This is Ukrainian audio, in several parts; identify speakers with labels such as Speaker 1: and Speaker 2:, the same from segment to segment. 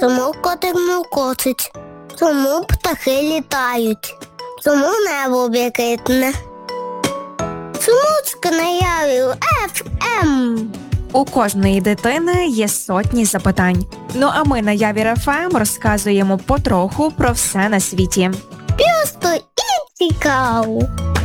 Speaker 1: Чому котик мукотить? Чому птахи літають? Чому небо блакитне? Чому на яві FM?
Speaker 2: У кожної дитини є сотні запитань. Ну а ми на Явір ФМ розказуємо потроху про все на світі.
Speaker 1: Просто і цікаво.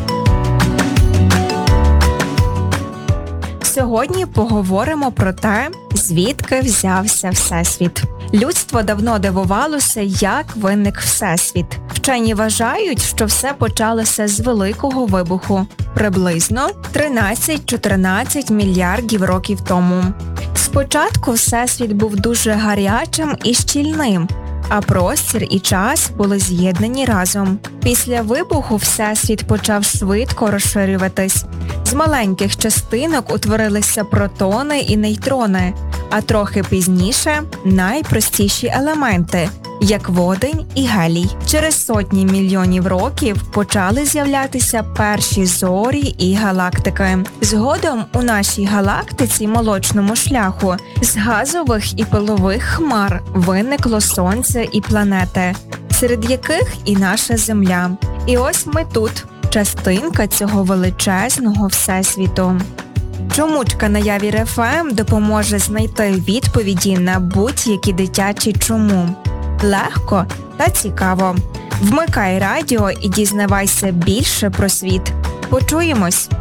Speaker 2: Сьогодні поговоримо про те, звідки взявся Всесвіт. Людство давно дивувалося, як виник Всесвіт. Вчені вважають, що все почалося з Великого вибуху, приблизно 13-14 мільярдів років тому. Спочатку Всесвіт був дуже гарячим і щільним, а простір і час були з'єднані разом. Після вибуху Всесвіт почав швидко розширюватись. З маленьких частинок утворилися протони і нейтрони, а трохи пізніше – найпростіші елементи, як водень і гелій. Через сотні мільйонів років почали з'являтися перші зорі і галактики. Згодом у нашій галактиці Молочному шляху з газових і пилових хмар виникло Сонце і планети, серед яких і наша Земля. І ось ми тут, частинка цього величезного Всесвіту. Чомучка на Явір ФМ допоможе знайти відповіді на будь-які дитячі чому. Легко та цікаво. Вмикай радіо і дізнавайся більше про світ. Почуємось!